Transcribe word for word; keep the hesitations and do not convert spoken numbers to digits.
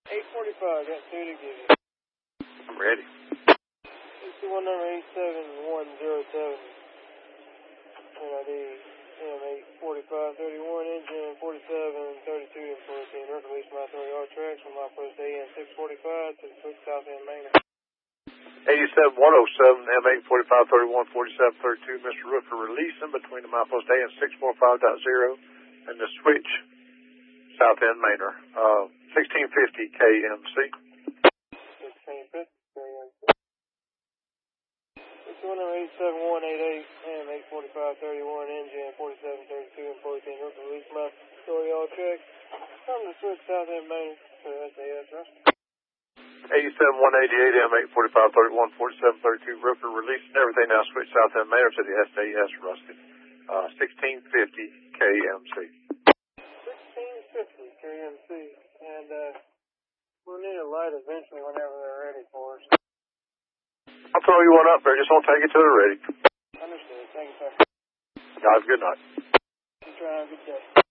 eight forty-five, got two to give you. I'm ready. This is one number eight seven one zero seven. N I D M eight forty-five thirty-one, engine forty-seven thirty-two and fourteen. Release my authority all tracks from my post A N six forty-five to the switch south end Manor. eighty-seven one oh seven, M eight forty-five thirty-one, forty-seven thirty-two. Mister Rooker, releasing between the milepost A N six forty-five point zero and the switch south end Manor. Uh, sixteen fifty K M C. sixteen fifty K M C. This one eight seven one eight eight, M eight forty-five thirty-one, engine forty-seven thirty-two and fourteen. Rooker, release my authority all tracks from the switch south end Manor to S A S Rusty. eighty-seven one eighty-eight, M eight forty-five thirty-one, forty-seven thirty-two. Rooker, releasing everything now. Switch south end Manor to the S A S Rusty. Uh, sixteen fifty K M C. sixteen fifty K M C. And, uh, we'll need a light eventually whenever they're ready for us. I'll throw you one up there. Just won't take it till they're ready. Understood. Thank you, sir. Guys, good night. Keep trying. Good day.